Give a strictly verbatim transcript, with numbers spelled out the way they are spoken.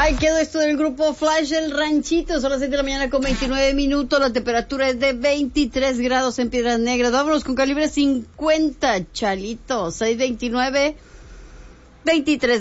Ahí quedó esto del grupo Flash El Ranchito. Son las seis de la mañana con veintinueve minutos. La temperatura es de veintitrés grados en Piedras Negras. Vámonos con calibre cincuenta, Chalito. seis veintinueve, veintitrés.